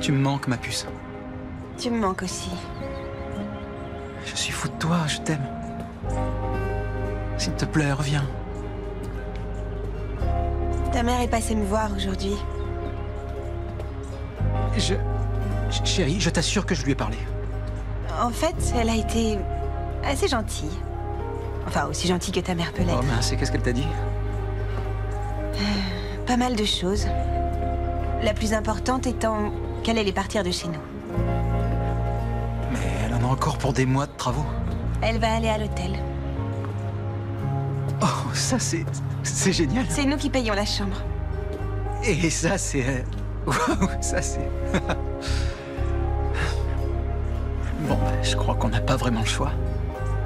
Tu me manques, ma puce. Tu me manques aussi. Je suis fou de toi, je t'aime. S'il te plaît, reviens. Ta mère est passée me voir aujourd'hui. Chérie, je t'assure que je lui ai parlé. En fait, elle a été assez gentille. Enfin, aussi gentille que ta mère peut l'être. Oh mince, et qu'est-ce qu'elle t'a dit? Pas mal de choses. La plus importante étant qu'elle allait partir de chez nous. Mais elle en a encore pour des mois de travaux. Elle va aller à l'hôtel. Oh, ça c'est génial. C'est nous qui payons la chambre. Et ça c'est... Waouh, ça c'est... Bon, bah, je crois qu'on n'a pas vraiment le choix.